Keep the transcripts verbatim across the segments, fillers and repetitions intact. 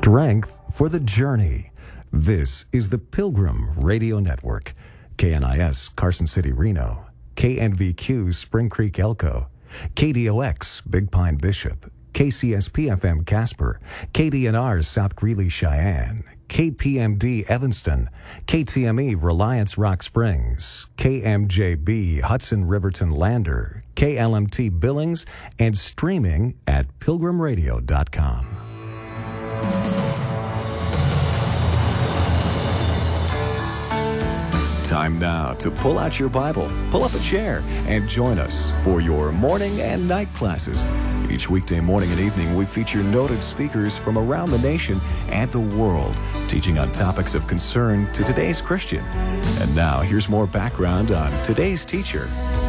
Strength for the journey. This is the Pilgrim Radio Network. K N I S Carson City, Reno. K N V Q Spring Creek, Elko. K D O X Big Pine, Bishop. K C S P F M Casper. K D N R South Greeley, Cheyenne. K P M D Evanston. K T M E Reliance Rock Springs. K M J B Hudson Riverton Lander. K L M T Billings, and streaming at pilgrim radio dot com. Time now to pull out your Bible, pull up a chair, and join us for your morning and night classes. Each weekday morning and evening, we feature noted speakers from around the nation and the world, teaching on topics of concern to today's Christian. And now, here's more background on today's teacher.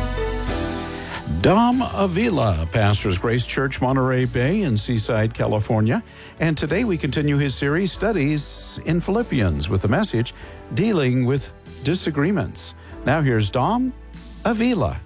Dom Avila pastors Grace Church, Monterey Bay in Seaside, California. And today we continue his series, Studies in Philippians, with the message, Dealing with Disagreements. Now here's Dom Avila.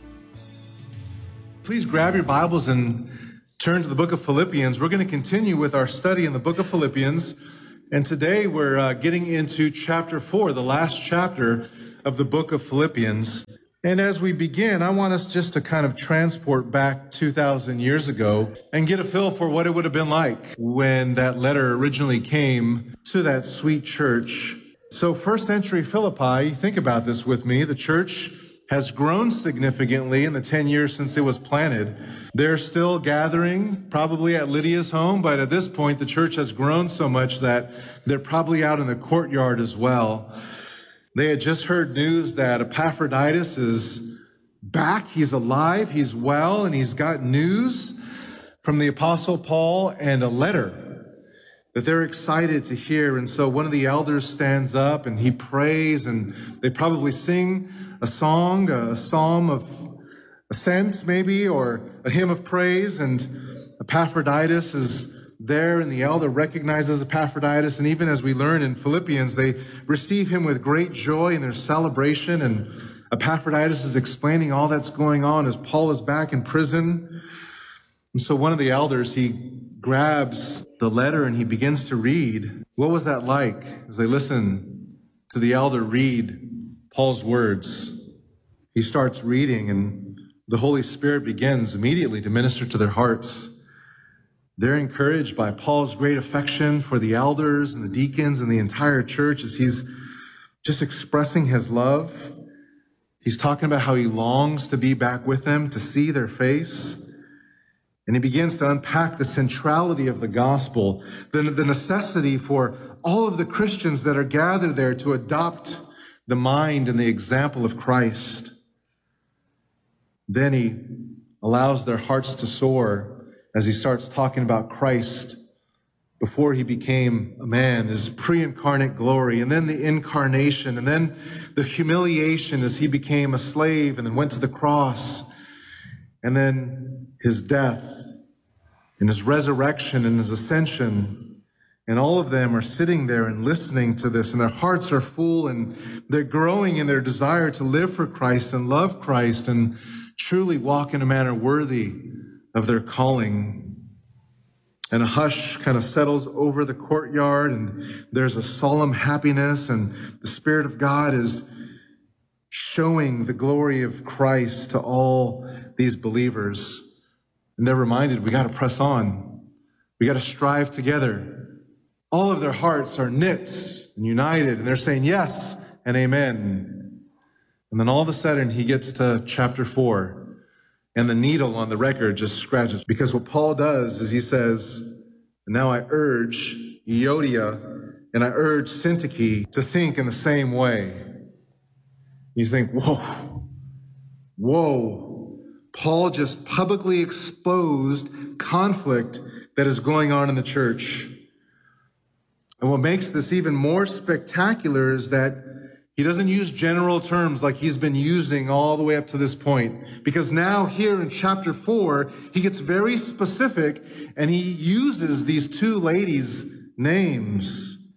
Please grab your Bibles and turn to the book of Philippians. We're going to continue with our study in the book of Philippians. And today we're uh, getting into chapter four, the last chapter of the book of Philippians. And as we begin, I want us just to kind of transport back two thousand years ago and get a feel for what it would have been like when that letter originally came to that sweet church. So first century Philippi, think about this with me. The church has grown significantly in the ten years since it was planted. They're still gathering, probably at Lydia's home, but at this point, the church has grown so much that they're probably out in the courtyard as well. They had just heard news that Epaphroditus is back. He's alive, he's well, and he's got news from the Apostle Paul and a letter that they're excited to hear. And so one of the elders stands up and he prays, and they probably sing a song, a psalm of ascent maybe, or a hymn of praise. And Epaphroditus is there, and the elder recognizes Epaphroditus. And even as we learn in Philippians, they receive him with great joy in their celebration. And Epaphroditus is explaining all that's going on as Paul is back in prison. And so one of the elders, he grabs the letter and he begins to read. What was that like as they listen to the elder read Paul's words? He starts reading, and the Holy Spirit begins immediately to minister to their hearts. They're encouraged by Paul's great affection for the elders and the deacons and the entire church as he's just expressing his love. He's talking about how he longs to be back with them, to see their face. And he begins to unpack the centrality of the gospel, the, the necessity for all of the Christians that are gathered there to adopt the mind and the example of Christ. Then he allows their hearts to soar as he starts talking about Christ before he became a man, his pre-incarnate glory, and then the incarnation, and then the humiliation as he became a slave and then went to the cross, and then his death and his resurrection and his ascension. And all of them are sitting there and listening to this, and their hearts are full, and they're growing in their desire to live for Christ and love Christ and truly walk in a manner worthy of their calling. And a hush kind of settles over the courtyard, and there's a solemn happiness, and the Spirit of God is showing the glory of Christ to all these believers. And they're reminded, we got to press on. We got to strive together. All of their hearts are knit and united, and they're saying yes and amen. And then all of a sudden, he gets to chapter four, and the needle on the record just scratches. Because what Paul does is he says, now I urge Euodia and I urge Syntyche to think in the same way. You think, whoa, whoa. Paul just publicly exposed conflict that is going on in the church. And what makes this even more spectacular is that he doesn't use general terms like he's been using all the way up to this point. Because now here in chapter four, he gets very specific and he uses these two ladies' names.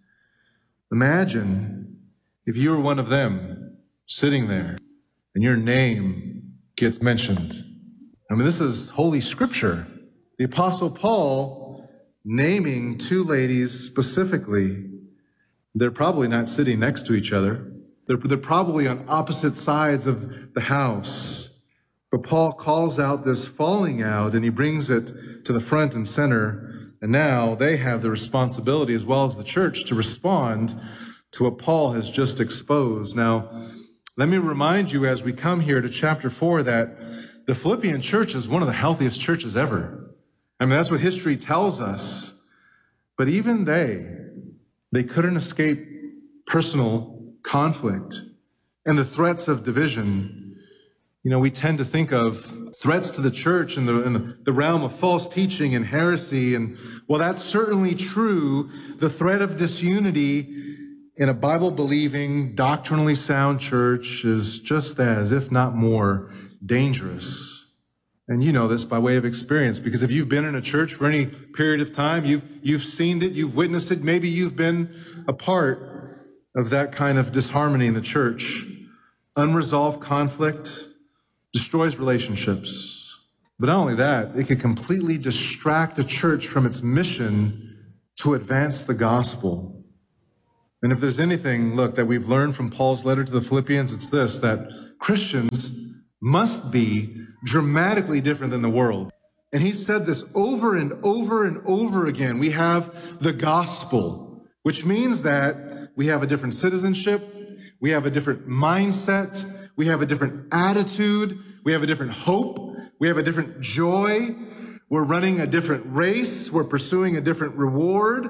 Imagine if you were one of them sitting there and your name gets mentioned. I mean, this is Holy Scripture. The Apostle Paul naming two ladies specifically. They're probably not sitting next to each other. They're, they're probably on opposite sides of the house. But Paul calls out this falling out, and he brings it to the front and center. And now they have the responsibility, as well as the church, to respond to what Paul has just exposed. Now, let me remind you as we come here to chapter four that the Philippian church is one of the healthiest churches ever. I mean, that's what history tells us. But even they, they couldn't escape personal conflict and the threats of division. You know, we tend to think of threats to the church in the, in the, the realm of false teaching and heresy. And while that's certainly true, the threat of disunity in a Bible-believing, doctrinally sound church is just as, if not more, dangerous. And you know this by way of experience, because if you've been in a church for any period of time, you've, you've seen it, you've witnessed it, maybe you've been a part of that kind of disharmony in the church. Unresolved conflict destroys relationships. But not only that, it could completely distract a church from its mission to advance the gospel. And if there's anything, look, that we've learned from Paul's letter to the Philippians, it's this, that Christians must be dramatically different than the world. And he said this over and over and over again. We have the gospel, which means that we have a different citizenship, we have a different mindset, we have a different attitude, we have a different hope, we have a different joy, we're running a different race, we're pursuing a different reward.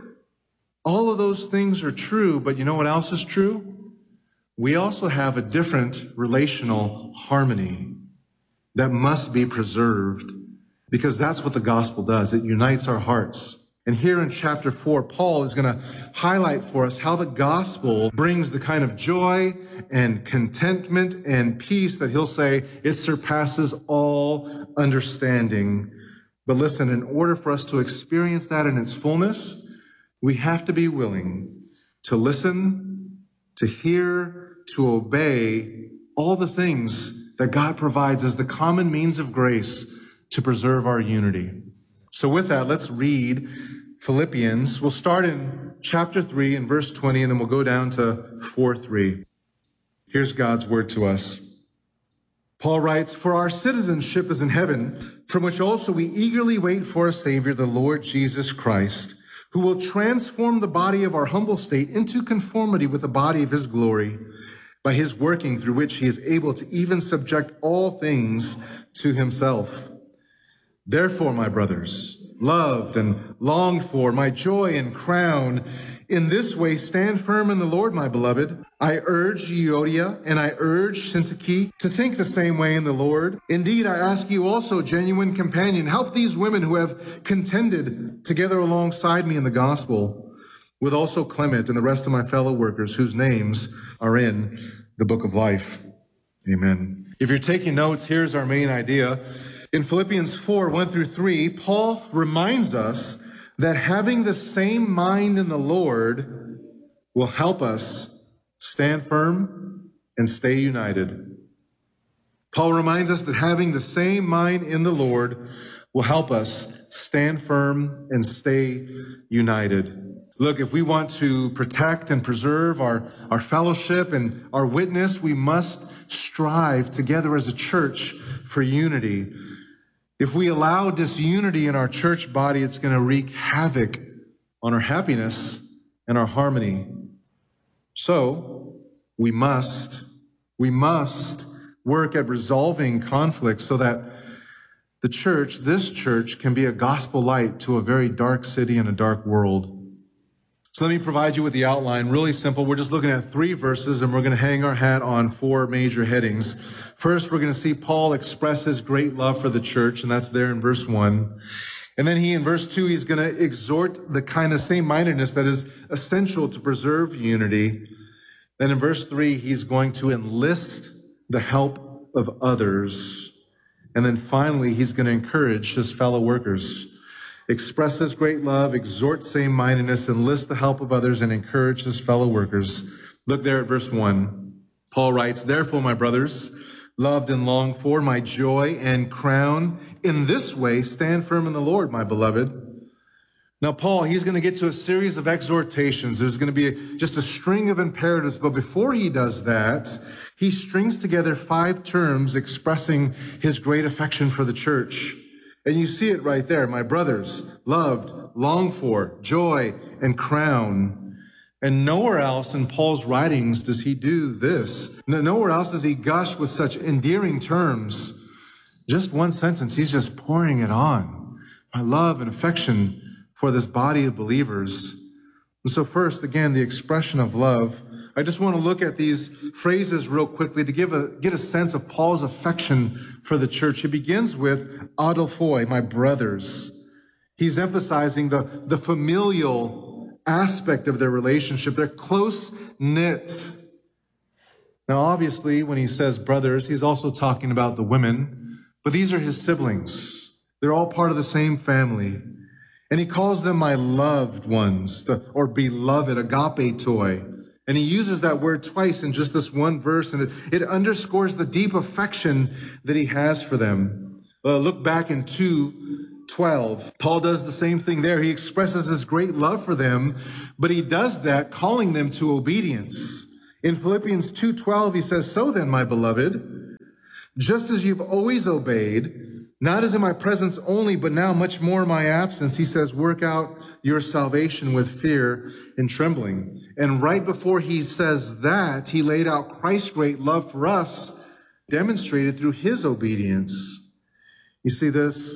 All of those things are true, but you know what else is true? We also have a different relational harmony that must be preserved, because that's what the gospel does. It unites our hearts. And here in chapter four, Paul is going to highlight for us how the gospel brings the kind of joy and contentment and peace that he'll say it surpasses all understanding. But listen, in order for us to experience that in its fullness, we have to be willing to listen, to hear, to obey all the things that God provides as the common means of grace to preserve our unity. So with that, let's read Philippians. We'll start in chapter three and verse twenty, and then we'll go down to four three. Here's God's word to us. Paul writes, "For our citizenship is in heaven, from which also we eagerly wait for a Savior, the Lord Jesus Christ, who will transform the body of our humble state into conformity with the body of his glory, by his working through which he is able to even subject all things to himself. Therefore, my brothers, loved and longed for, my joy and crown, in this way stand firm in the Lord, my beloved. I urge Euodia and I urge Syntyche to think the same way in the Lord. Indeed, I ask you also, genuine companion, help these women who have contended together alongside me in the gospel, with also Clement and the rest of my fellow workers whose names are in the book of life." Amen. If you're taking notes, here's our main idea. In Philippians four, one through three, Paul reminds us that having the same mind in the Lord will help us stand firm and stay united. Paul reminds us that having the same mind in the Lord will help us stand firm and stay united. Look, if we want to protect and preserve our, our fellowship and our witness, we must strive together as a church for unity. If we allow disunity in our church body, it's going to wreak havoc on our happiness and our harmony. So we must, we must work at resolving conflicts so that the church, this church, can be a gospel light to a very dark city and a dark world. So let me provide you with the outline. Really simple. We're just looking at three verses, and we're going to hang our hat on four major headings. First, we're going to see Paul express his great love for the church, and that's there in verse one. And then he, in verse two, he's going to exhort the kind of same-mindedness that is essential to preserve unity. Then in verse three, he's going to enlist the help of others. And then finally, he's going to encourage his fellow workers. Express his great love, exhort same-mindedness, enlist the help of others, and encourage his fellow workers. Look there at verse one. Paul writes, "Therefore, my brothers, loved and longed for, my joy and crown, in this way stand firm in the Lord, my beloved. Now, Paul, he's going to get to a series of exhortations. There's going to be a, just a string of imperatives. But before he does that, he strings together five terms expressing his great affection for the church. And you see it right there. My brothers, loved, longed for, joy, and crown. And nowhere else in Paul's writings does he do this. Nowhere else does he gush with such endearing terms. Just one sentence, he's just pouring it on. My love and affection for this body of believers. And so first, again, the expression of love. I just want to look at these phrases real quickly to give a, get a sense of Paul's affection for the church. He begins with adelphoi, my brothers. He's emphasizing the, the familial aspect of their relationship. They're close-knit. Now, obviously, when he says brothers, he's also talking about the women, but these are his siblings. They're all part of the same family. And he calls them my loved ones, the, or beloved, agapetoi. And he uses that word twice in just this one verse, and it, it underscores the deep affection that he has for them. Uh, look back in two twelve. Paul does the same thing there. He expresses his great love for them, but he does that calling them to obedience. In Philippians two twelve, he says, so then, my beloved, just as you've always obeyed, not as in my presence only, but now much more in my absence, he says, work out your salvation with fear and trembling. And right before he says that, he laid out Christ's great love for us, demonstrated through his obedience. You see, this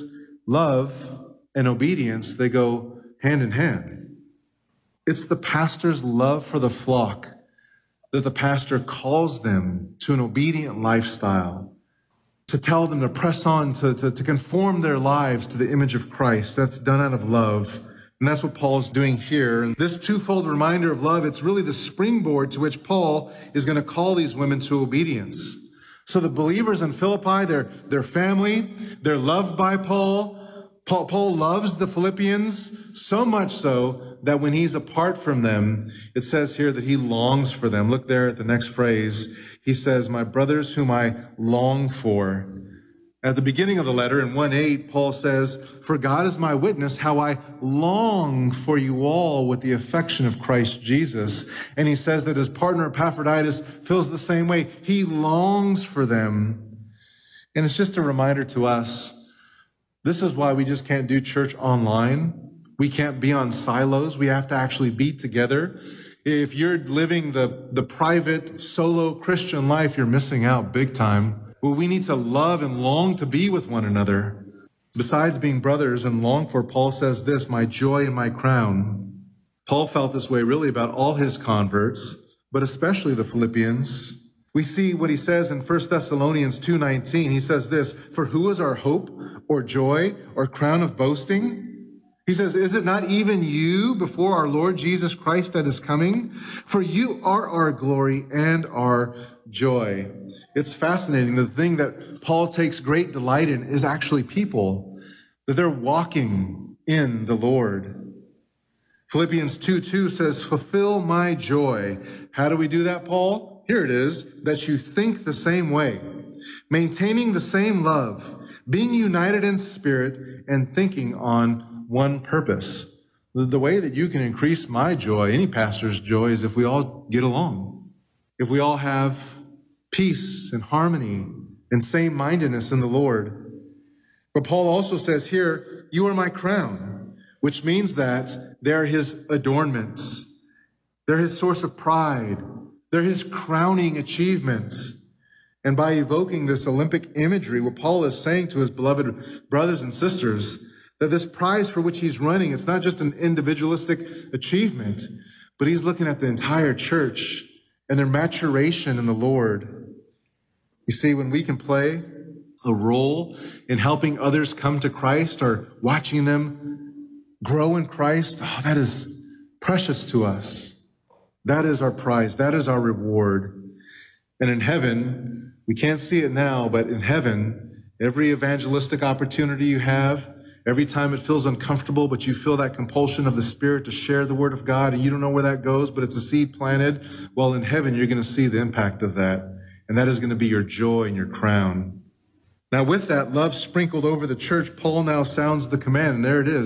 love and obedience, they go hand in hand. It's the pastor's love for the flock that the pastor calls them to an obedient lifestyle, to tell them to press on, to, to, to conform their lives to the image of Christ. That's done out of love. And that's what Paul's doing here. And this twofold reminder of love, it's really the springboard to which Paul is going to call these women to obedience. So the believers in Philippi, they're, they're family, they're loved by Paul. Paul. Paul loves the Philippians so much so that when he's apart from them, it says here that he longs for them. Look there at the next phrase. He says, my brothers whom I long for. At the beginning of the letter in one eight, Paul says, for God is my witness how I long for you all with the affection of Christ Jesus. And he says that his partner Epaphroditus feels the same way. He longs for them. And it's just a reminder to us, this is why we just can't do church online. We can't be on silos. We have to actually be together. If you're living the, the private, solo Christian life, you're missing out big time. Well, we need to love and long to be with one another. Besides being brothers and long for, Paul says this, my joy and my crown. Paul felt this way really about all his converts, but especially the Philippians. We see what he says in First Thessalonians two nineteen. He says this, for who is our hope or joy or crown of boasting? He says, is it not even you before our Lord Jesus Christ that is coming? For you are our glory and our joy. It's fascinating. The thing that Paul takes great delight in is actually people, that they're walking in the Lord. Philippians two two says, fulfill my joy. How do we do that, Paul? Here it is, that you think the same way, maintaining the same love, being united in spirit and thinking on one purpose. The way that you can increase my joy, any pastor's joy, is if we all get along. If we all have peace and harmony and same-mindedness in the Lord. But Paul also says here, you are my crown, which means that they're his adornments. They're his source of pride. They're his crowning achievements. And by evoking this Olympic imagery, what Paul is saying to his beloved brothers and sisters, that this prize for which he's running, it's not just an individualistic achievement, but he's looking at the entire church and their maturation in the Lord. You see, when we can play a role in helping others come to Christ or watching them grow in Christ, oh, that is precious to us. That is our prize. That is our reward. And in heaven, we can't see it now, but in heaven, every evangelistic opportunity you have, every time it feels uncomfortable, but you feel that compulsion of the Spirit to share the Word of God, and you don't know where that goes, but it's a seed planted, well, in heaven, you're going to see the impact of that. And that is going to be your joy and your crown. Now, with that love sprinkled over the church, Paul now sounds the command, and there it is.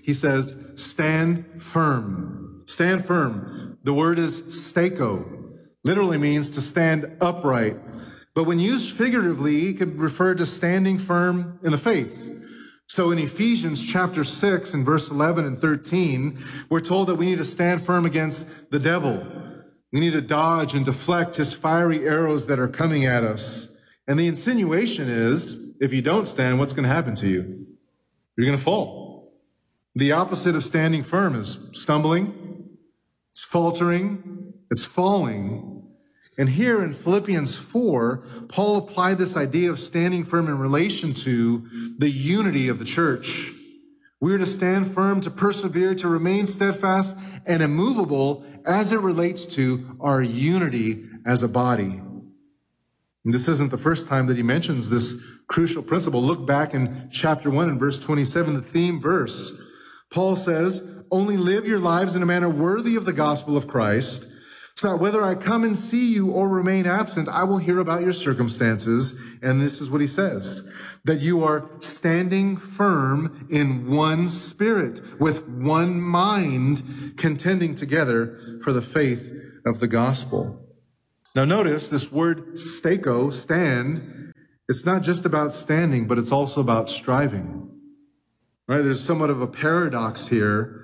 he says, stand firm. Stand firm. The word is steko. Literally means to stand upright. But when used figuratively, it could refer to standing firm in the faith. So in Ephesians chapter six and verse eleven and thirteen, we're told that we need to stand firm against the devil. We need to dodge and deflect his fiery arrows that are coming at us. And the insinuation is, if you don't stand, what's going to happen to you? You're going to fall. The opposite of standing firm is stumbling, it's faltering, it's falling. And here in Philippians four, Paul applied this idea of standing firm in relation to the unity of the church. We are to stand firm, to persevere, to remain steadfast and immovable as it relates to our unity as a body. And this isn't the first time that he mentions this crucial principle. Look back in chapter one and verse twenty-seven, the theme verse. Paul says, only live your lives in a manner worthy of the gospel of Christ, so that whether I come and see you or remain absent, I will hear about your circumstances. And this is what he says, that you are standing firm in one spirit, with one mind, contending together for the faith of the gospel. Now notice this word steko, stand, it's not just about standing, but it's also about striving. Right? There's somewhat of a paradox here,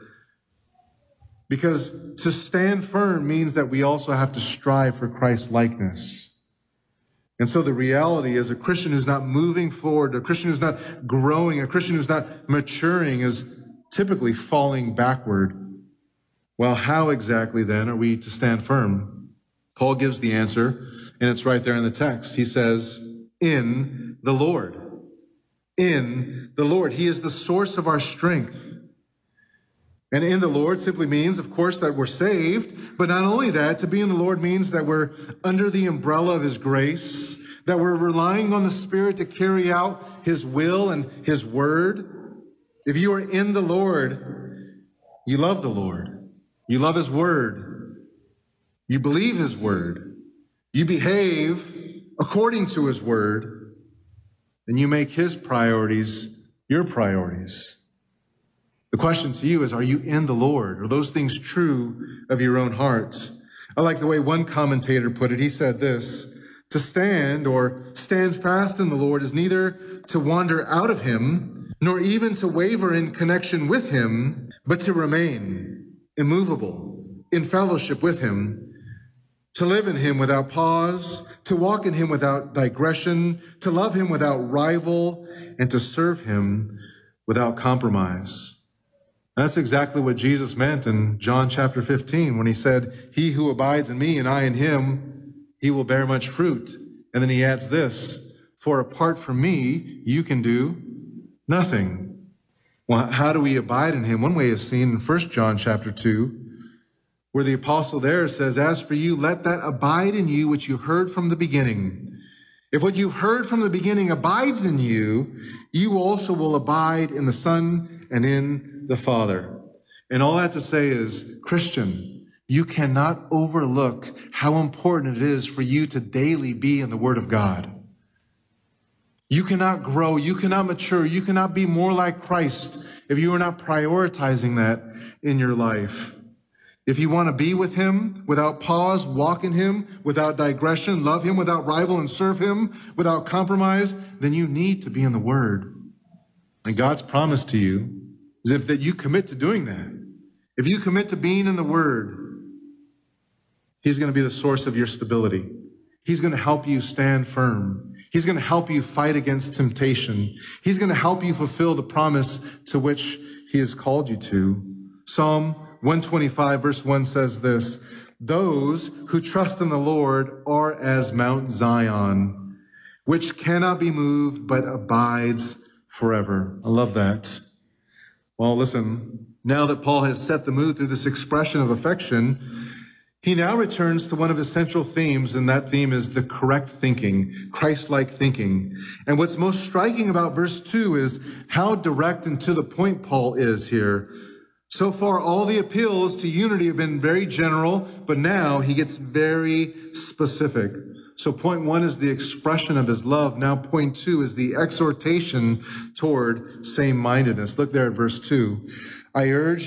because to stand firm means that we also have to strive for Christ's likeness. And so the reality is a Christian who's not moving forward, a Christian who's not growing, a Christian who's not maturing is typically falling backward. Well, how exactly then are we to stand firm? Paul gives the answer, and it's right there in the text. He says, in the Lord. In the Lord. He is the source of our strength. And in the Lord simply means, of course, that we're saved. But not only that, to be in the Lord means that we're under the umbrella of his grace, that we're relying on the Spirit to carry out his will and his word. If you are in the Lord, you love the Lord. You love his word. You believe his word. You behave according to his word. And you make his priorities your priorities. The question to you is, are you in the Lord? Are those things true of your own heart? I like the way one commentator put it. He said this, to stand or stand fast in the Lord is neither to wander out of him, nor even to waver in connection with him, but to remain immovable in fellowship with him, to live in him without pause, to walk in him without digression, to love him without rival, and to serve him without compromise. That's exactly what Jesus meant in John chapter fifteen when he said, he who abides in me and I in him, he will bear much fruit. And then he adds this, for apart from me, you can do nothing. Well, how do we abide in him? One way is seen in First John chapter two, where the apostle there says, as for you, let that abide in you which you heard from the beginning. If what you've heard from the beginning abides in you, you also will abide in the Son and in the Father. And all that to say is, Christian, you cannot overlook how important it is for you to daily be in the Word of God. You cannot grow, you cannot mature, you cannot be more like Christ if you are not prioritizing that in your life. If you want to be with him without pause, walk in him without digression, love him without rival, and serve him without compromise, then you need to be in the Word. And God's promise to you is if that you commit to doing that, if you commit to being in the Word, he's going to be the source of your stability. He's going to help you stand firm. He's going to help you fight against temptation. He's going to help you fulfill the promise to which he has called you to. Psalm one twenty-five verse one says this, those who trust in the Lord are as Mount Zion, which cannot be moved but abides forever. I love that. Well, listen, now that Paul has set the mood through this expression of affection, he now returns to one of his central themes, and that theme is the correct thinking, Christ-like thinking. And what's most striking about verse two is how direct and to the point Paul is here. So far, all the appeals to unity have been very general, but now he gets very specific. So point one is the expression of his love. Now point two is the exhortation toward same-mindedness. Look there at verse two. I urge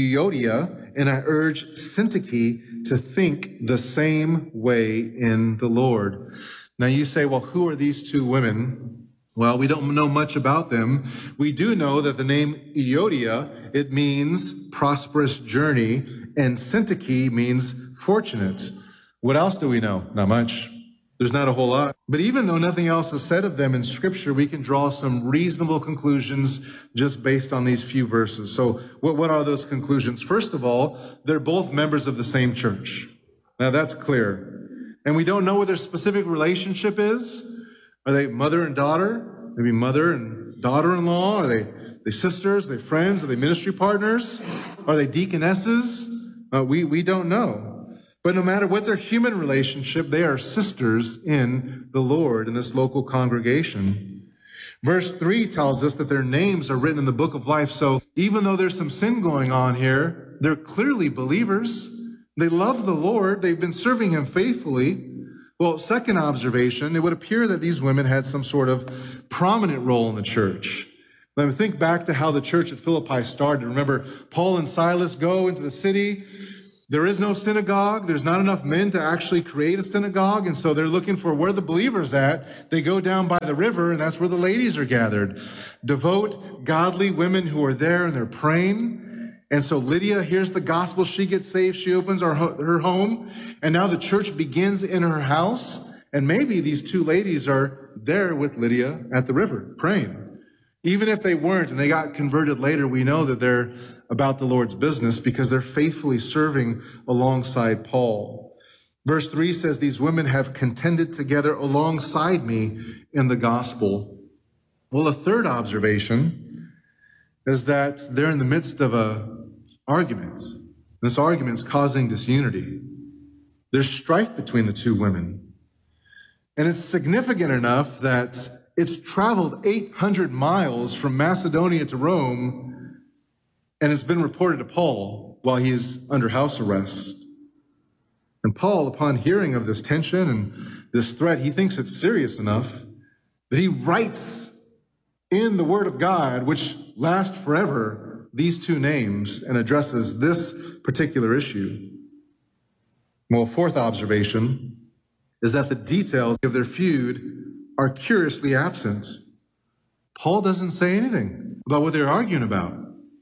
Euodia and I urge Syntyche to think the same way in the Lord. Now you say, well, who are these two women? Well, we don't know much about them. We do know that the name Euodia, it means prosperous journey, and Syntyche means fortunate. What else do we know? Not much. There's not a whole lot. But even though nothing else is said of them in Scripture, we can draw some reasonable conclusions just based on these few verses. So what, what are those conclusions? First of all, they're both members of the same church. Now that's clear. And we don't know what their specific relationship is. Are they mother and daughter? Maybe mother and daughter-in-law? Are they, they sisters? Are they friends? Are they ministry partners? Are they deaconesses? Uh, we, we don't know. But no matter what their human relationship, they are sisters in the Lord in this local congregation. Verse three tells us that their names are written in the book of life. So even though there's some sin going on here, they're clearly believers. They love the Lord. They've been serving him faithfully. Well, second observation, it would appear that these women had some sort of prominent role in the church. Let me think back to how the church at Philippi started. Remember, Paul and Silas go into the city. There is no synagogue. There's not enough men to actually create a synagogue. And so they're looking for where the believers at. They go down by the river, and that's where the ladies are gathered. Devout, godly women who are there, and they're praying. And so Lydia hears the gospel. She gets saved. She opens her, her home. And now the church begins in her house. And maybe these two ladies are there with Lydia at the river praying. Even if they weren't and they got converted later, we know that they're about the Lord's business because they're faithfully serving alongside Paul. Verse three says, these women have contended together alongside me in the gospel. Well, a third observation is that they're in the midst of an argument. This argument is causing disunity. There's strife between the two women. And it's significant enough that it's traveled eight hundred miles from Macedonia to Rome, and it's been reported to Paul while he is under house arrest. And Paul, upon hearing of this tension and this threat, he thinks it's serious enough that he writes in the Word of God, which lasts forever, these two names and addresses this particular issue. Well, fourth observation is that the details of their feud are curiously absent. Paul doesn't say anything about what they're arguing about.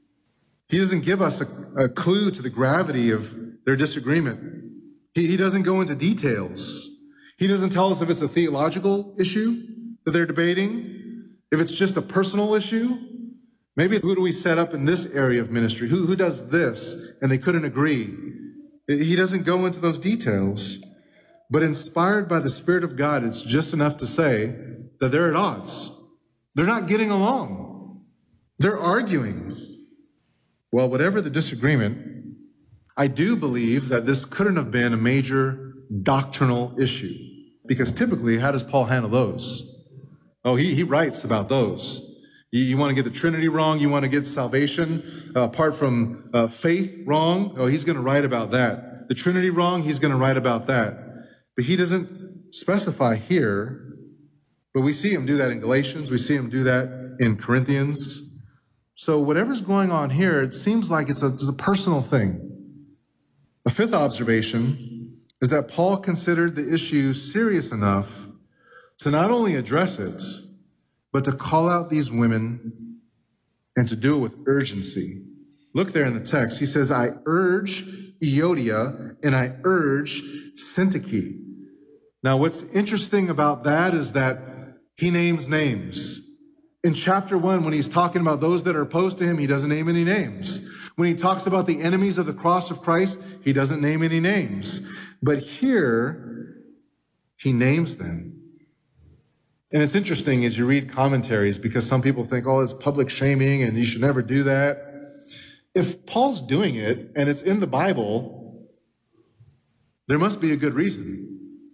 He doesn't give us a, a clue to the gravity of their disagreement. He, he doesn't go into details. He doesn't tell us if it's a theological issue that they're debating, if it's just a personal issue. Maybe it's who do we set up in this area of ministry? Who, who does this? And they couldn't agree. He doesn't go into those details. But inspired by the Spirit of God, it's just enough to say that they're at odds. They're not getting along. They're arguing. Well, whatever the disagreement, I do believe that this couldn't have been a major doctrinal issue. Because typically, how does Paul handle those? Oh, he, he writes about those. You, you want to get the Trinity wrong. You want to get salvation uh, apart from uh, faith wrong. Oh, he's going to write about that. The Trinity wrong, he's going to write about that. But he doesn't specify here, but we see him do that in Galatians. We see him do that in Corinthians. So whatever's going on here, it seems like it's a, it's a personal thing. A fifth observation is that Paul considered the issue serious enough to not only address it, but to call out these women and to do it with urgency. Look there in the text. He says, I urge Euodia and I urge Syntyche. Now, what's interesting about that is that he names names. In chapter one, when he's talking about those that are opposed to him, he doesn't name any names. When he talks about the enemies of the cross of Christ, he doesn't name any names. But here, he names them. And it's interesting as you read commentaries because some people think, oh, it's public shaming and you should never do that. If Paul's doing it and it's in the Bible, there must be a good reason.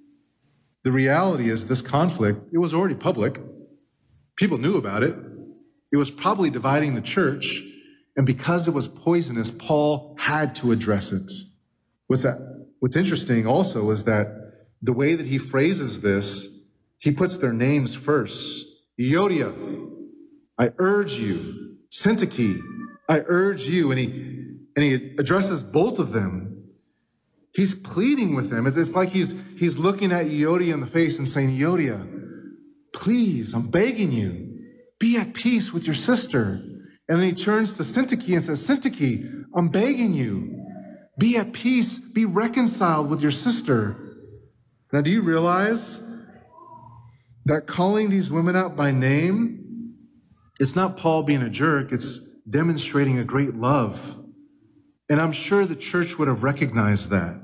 The reality is this conflict, it was already public. People knew about it. It was probably dividing the church. And because it was poisonous, Paul had to address it. What's that? What's interesting also is that the way that he phrases this, he puts their names first. Euodia, I urge you. Syntyche, I urge you, and he, and he addresses both of them. He's pleading with them. It's, it's like he's, he's looking at Euodia in the face and saying, Euodia, please, I'm begging you, be at peace with your sister. And then he turns to Syntyche and says, Syntyche, I'm begging you, be at peace, be reconciled with your sister. Now, do you realize that calling these women out by name, it's not Paul being a jerk, it's demonstrating a great love. And I'm sure the church would have recognized that.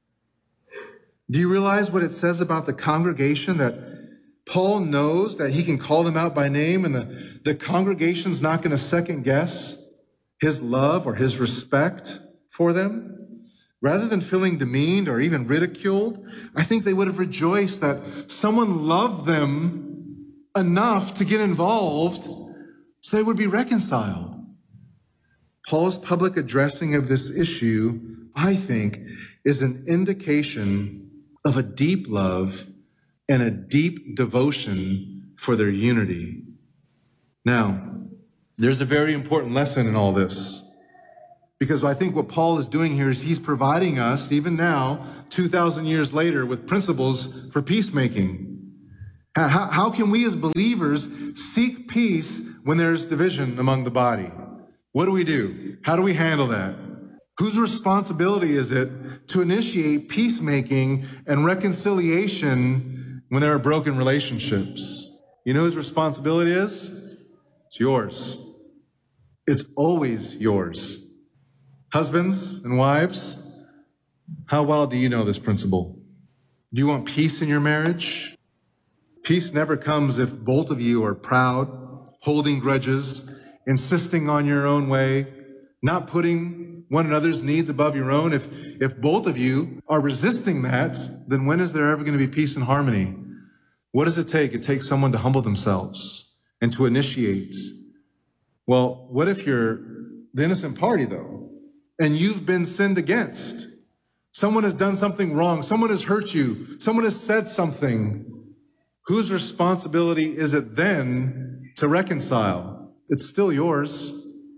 Do you realize what it says about the congregation, that Paul knows that he can call them out by name and the, the congregation's not going to second guess his love or his respect for them? Rather than feeling demeaned or even ridiculed, I think they would have rejoiced that someone loved them enough to get involved so they would be reconciled. Paul's public addressing of this issue, I think, is an indication of a deep love and a deep devotion for their unity. Now, there's a very important lesson in all this, because I think what Paul is doing here is he's providing us, even now, two thousand years later, with principles for peacemaking. How, how can we as believers seek peace when there's division among the body? What do we do? How do we handle that? Whose responsibility is it to initiate peacemaking and reconciliation when there are broken relationships? You know whose responsibility is? It's yours. It's always yours. Husbands and wives, how well do you know this principle? Do you want peace in your marriage? Peace never comes if both of you are proud, holding grudges, insisting on your own way, not putting one another's needs above your own. If, if both of you are resisting that, then when is there ever going to be peace and harmony? What does it take? It takes someone to humble themselves and to initiate. Well, what if you're the innocent party, though, and you've been sinned against? Someone has done something wrong. Someone has hurt you. Someone has said something. Whose responsibility is it then to reconcile? It's still yours.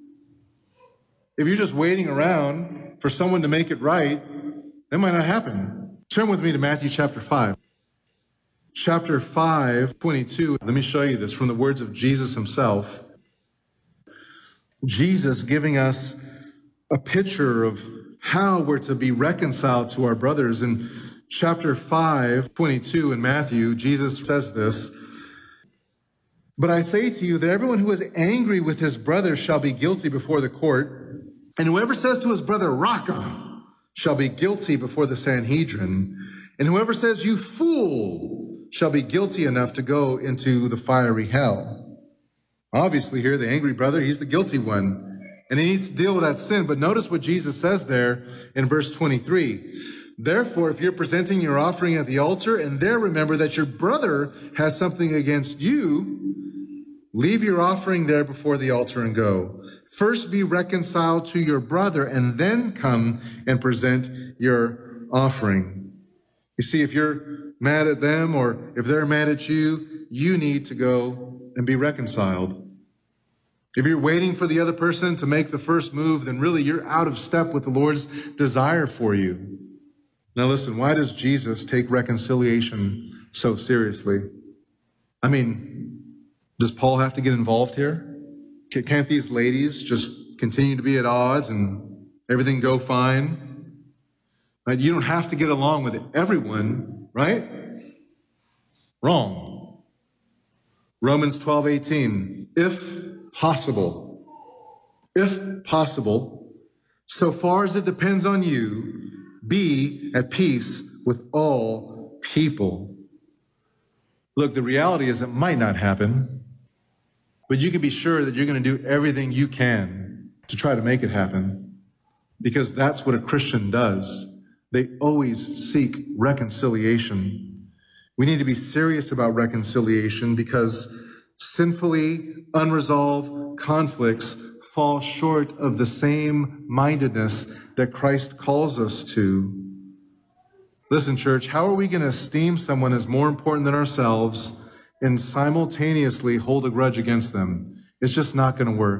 If you're just waiting around for someone to make it right, that might not happen. Turn with me to Matthew chapter five. Chapter five, twenty-two. Let me show you this from the words of Jesus himself. Jesus giving us a picture of how we're to be reconciled to our brothers. In chapter five, twenty-two in Matthew, Jesus says this, "But I say to you that everyone who is angry with his brother shall be guilty before the court, and whoever says to his brother, Raca, shall be guilty before the Sanhedrin, and whoever says, you fool, shall be guilty enough to go into the fiery hell." Obviously here, the angry brother, he's the guilty one, and he needs to deal with that sin. But notice what Jesus says there in verse twenty-three. "Therefore, if you're presenting your offering at the altar, and there remember that your brother has something against you, leave your offering there before the altar and go. First be reconciled to your brother, and then come and present your offering." You see, if you're mad at them or if they're mad at you, you need to go and be reconciled. If you're waiting for the other person to make the first move, then really you're out of step with the Lord's desire for you. Now listen, why does Jesus take reconciliation so seriously? I mean, does Paul have to get involved here? Can't these ladies just continue to be at odds and everything go fine? Right? You don't have to get along with everyone, right? Wrong. Romans twelve eighteen, if possible, if possible, so far as it depends on you, be at peace with all people. Look, the reality is it might not happen, but you can be sure that you're going to do everything you can to try to make it happen, because that's what a Christian does. They always seek reconciliation. We need to be serious about reconciliation because sinfully unresolved conflicts fall short of the same mindedness that Christ calls us to. Listen, church, how are we going to esteem someone as more important than ourselves and simultaneously hold a grudge against them? It's just not going to work.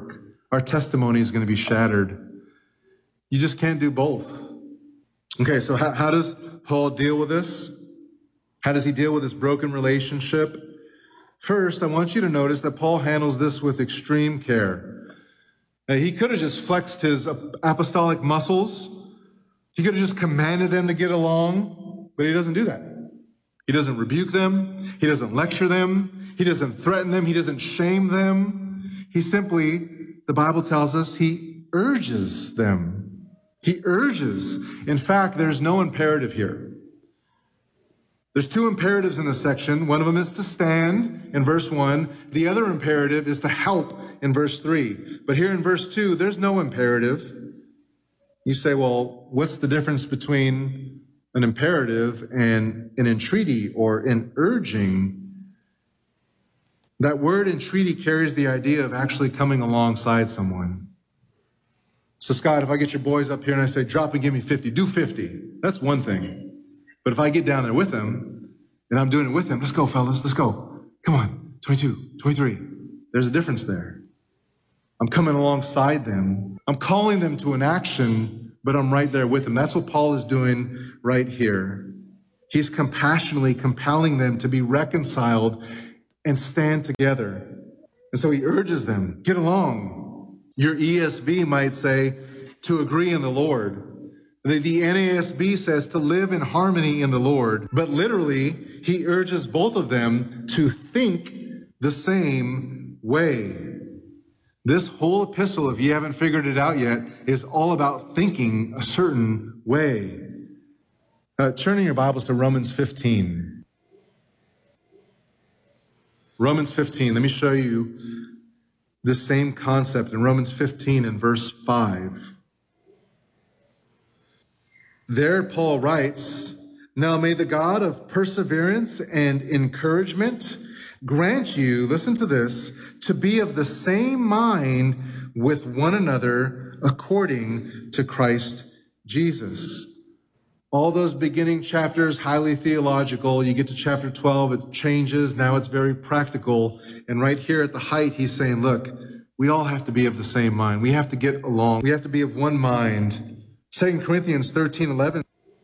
our testimony is going to be shattered. You just can't do both. Okay, so how, how does Paul deal with this? How does he deal with this broken relationship? First, I want you to notice that Paul handles this with extreme care. Now, he could have just flexed his apostolic muscles. He could have just commanded them to get along, but he doesn't do that. He doesn't rebuke them. He doesn't lecture them. He doesn't threaten them. He doesn't shame them. He simply, the Bible tells us, he urges them. He urges. In fact, there's no imperative here. There's two imperatives in this section. One of them is to stand in verse one. The other imperative is to help in verse three. But here in verse two, there's no imperative. You say, well, what's the difference between an imperative and an entreaty or an urging? That word entreaty carries the idea of actually coming alongside someone. So Scott, if I get your boys up here and I say, drop and give me fifty, do fifty. That's one thing. But if I get down there with them and I'm doing it with them, let's go, fellas, let's go. Come on, twenty-two, twenty-three. There's a difference there. I'm coming alongside them. I'm calling them to an action, but I'm right there with them. That's what Paul is doing right here. He's compassionately compelling them to be reconciled and stand together. And so he urges them, get along. Your E S V might say, to agree in the Lord. The, the N A S B says to live in harmony in the Lord. But literally, he urges both of them to think the same way. This whole epistle, if you haven't figured it out yet, is all about thinking a certain way. Uh, turning your Bibles to Romans fifteen. Romans fifteen, let me show you the same concept in Romans fifteen and verse five. There Paul writes, now may the God of perseverance and encouragement grant you, listen to this, to be of the same mind with one another according to Christ Jesus. All those beginning chapters, highly theological. You get to chapter twelve, it changes. Now it's very practical. And right here at the height, he's saying, look, we all have to be of the same mind. We have to get along. We have to be of one mind. Second Corinthians thirteen eleven.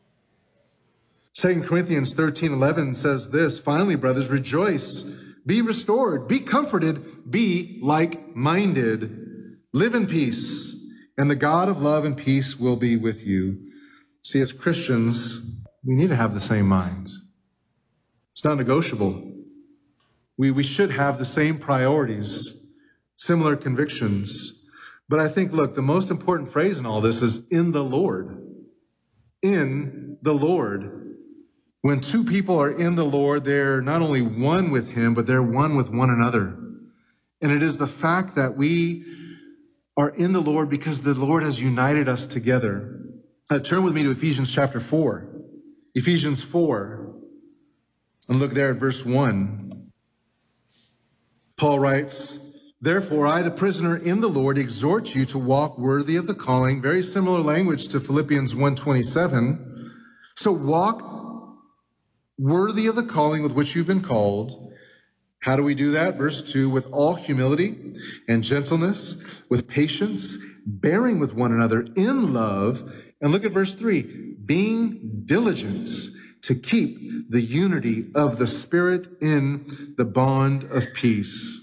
Second Corinthians thirteen eleven says this, finally, brothers, rejoice, be restored, be comforted, be like-minded, live in peace, and the God of love and peace will be with you. See, as Christians, we need to have the same mind. It's not negotiable. We, we should have the same priorities, similar convictions. But I think, look, the most important phrase in all this is in the Lord. In the Lord. When two people are in the Lord, they're not only one with him, but they're one with one another. And it is the fact that we are in the Lord because the Lord has united us together. Uh, turn with me to Ephesians chapter four. Ephesians four. And look there at verse one. Paul writes, therefore, I, the prisoner in the Lord, exhort you to walk worthy of the calling. Very similar language to Philippians one twenty-seven. So walk worthy of the calling with which you've been called. How do we do that? Verse two, with all humility and gentleness, with patience, bearing with one another in love. And look at verse three, being diligent to keep the unity of the Spirit in the bond of peace.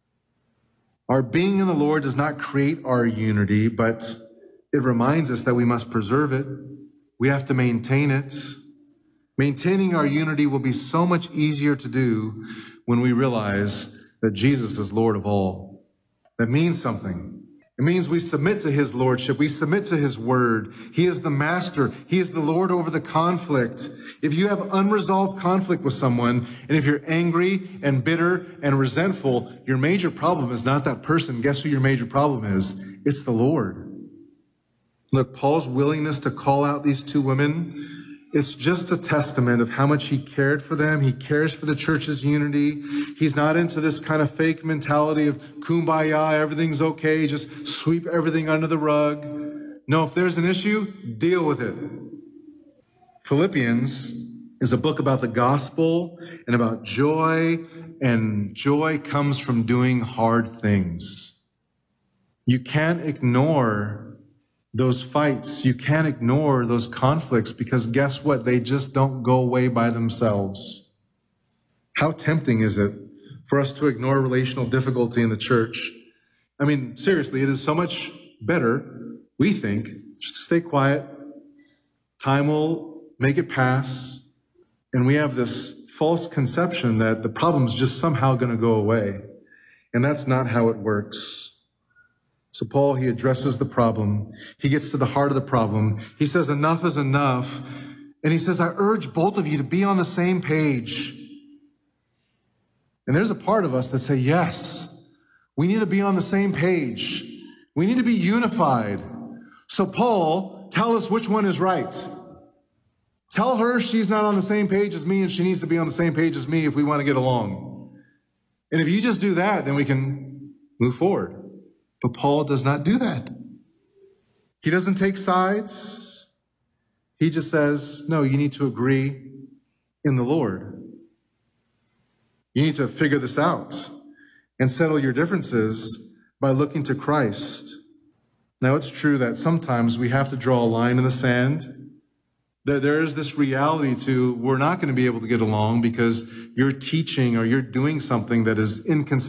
Our being in the Lord does not create our unity, but it reminds us that we must preserve it. We have to maintain it. Maintaining our unity will be so much easier to do when we realize that Jesus is Lord of all. That means something. It means we submit to his lordship. We submit to his word. He is the master. He is the Lord over the conflict. If you have unresolved conflict with someone, and if you're angry and bitter and resentful, your major problem is not that person. Guess who your major problem is? It's the Lord. Look, Paul's willingness to call out these two women, it's just a testament of how much he cared for them. He cares for the church's unity. He's not into this kind of fake mentality of kumbaya, everything's okay, just sweep everything under the rug. No, if there's an issue, deal with it. Philippians is a book about the gospel and about joy, and joy comes from doing hard things. You can't ignore those fights. You can't ignore those conflicts because guess what? They just don't go away by themselves. How tempting is it for us to ignore relational difficulty in the church? I mean, seriously, it is so much better, we think, just stay quiet. Time will make it pass. And we have this false conception that the problem's just somehow going to go away. And that's not how it works. So Paul, he addresses the problem. He gets to the heart of the problem. He says, enough is enough. And he says, I urge both of you to be on the same page. And there's a part of us that say, yes, we need to be on the same page. We need to be unified. So Paul, tell us which one is right. Tell her she's not on the same page as me and she needs to be on the same page as me if we want to get along. And if you just do that, then we can move forward. But Paul does not do that. He doesn't take sides. He just says, no, you need to agree in the Lord. You need to figure this out and settle your differences by looking to Christ. Now, it's true that sometimes we have to draw a line in the sand. There, there is this reality to we're not going to be able to get along because you're teaching or you're doing something that is inconsistent